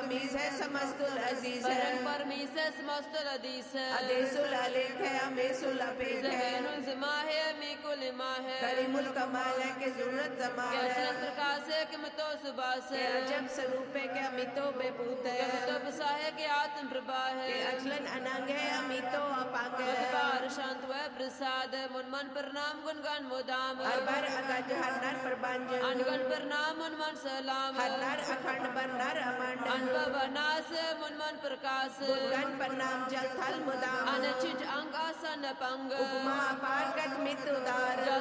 तमीज है समस्तुल अजीज है परम परमीस है समस्तुल अदीस है अदेसुल अलेख है अमेसुल अपेख है ज़मीनुल ज़िमा है अमीकुल इमा है करीमुल कमाल है के ज़रूरत जमाल के है अचलन प्रकाश है के मितो सुबास के है अजब स्वरूप है के अमितो बेपूत के है मितो बसा है के आत्म प्रभा है के अचलन अनंग है अमितो अपांग है बार शांत व प्रसाद मुन मन प्रणाम गुणगान मोदाम अरबर अगज हर नर प्रबंज अनगन प्रणाम मुन मन सलाम हर नर अखंड बर नर अमंड अनुभव नास मुन मन प्रकाश गुणगन प्रणाम जल थल मुदाम अनचिज अंग आसन पंग उपमा अपार गत मित उदार